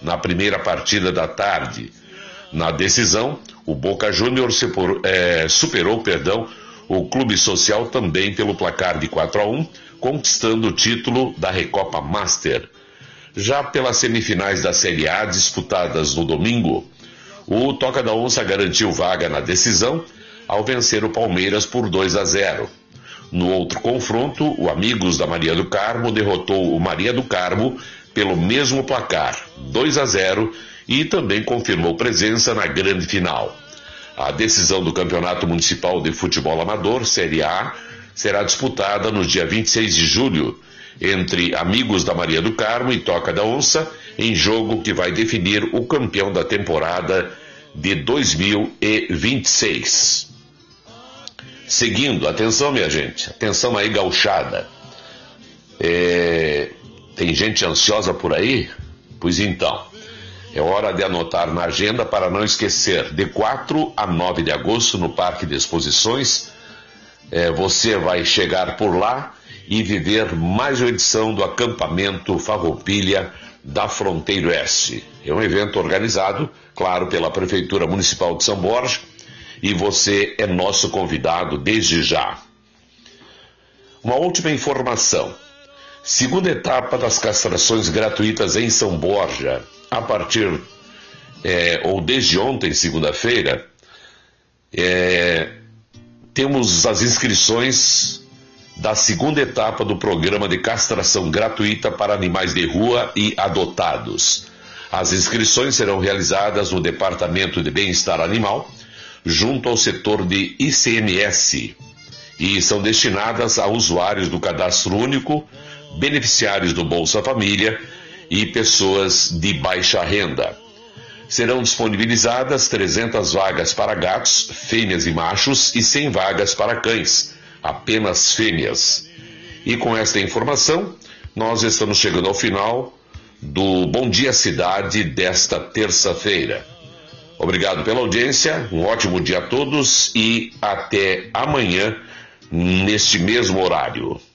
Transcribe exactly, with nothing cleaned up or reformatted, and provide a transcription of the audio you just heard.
na primeira partida da tarde. Na decisão, o Boca Juniors superou, é, superou perdão, o Clube Social também pelo placar de quatro a um, conquistando o título da Recopa Master. Já pelas semifinais da Série A, disputadas no domingo, o Toca da Onça garantiu vaga na decisão ao vencer o Palmeiras por dois a zero. No outro confronto, o Amigos da Maria do Carmo derrotou o Maria do Carmo pelo mesmo placar, dois a zero, e também confirmou presença na grande final. A decisão do Campeonato Municipal de Futebol Amador, Série A, será disputada no dia vinte e seis de julho, entre Amigos da Maria do Carmo e Toca da Onça, em jogo que vai definir o campeão da temporada de dois mil e vinte e seis. Seguindo, atenção minha gente, atenção aí gauchada. É, tem gente ansiosa por aí? Pois então, é hora de anotar na agenda para não esquecer. De quatro a nove de agosto, no Parque de Exposições, é, você vai chegar por lá e viver mais uma edição do acampamento Farroupilha da Fronteira Oeste. É um evento organizado, claro, pela Prefeitura Municipal de São Borja, e você é nosso convidado desde já. Uma última informação. Segunda etapa das castrações gratuitas em São Borja, a partir, é, ou desde ontem, segunda-feira, é, temos as inscrições da segunda etapa do programa de castração gratuita para animais de rua e adotados. As inscrições serão realizadas no Departamento de Bem-Estar Animal, junto ao setor de I C M S, e são destinadas a usuários do Cadastro Único, beneficiários do Bolsa Família e pessoas de baixa renda. Serão disponibilizadas trezentas vagas para gatos, fêmeas e machos, e cem vagas para cães, apenas fêmeas. E com esta informação, nós estamos chegando ao final do Bom Dia Cidade desta terça-feira. Obrigado pela audiência, um ótimo dia a todos e até amanhã, neste mesmo horário.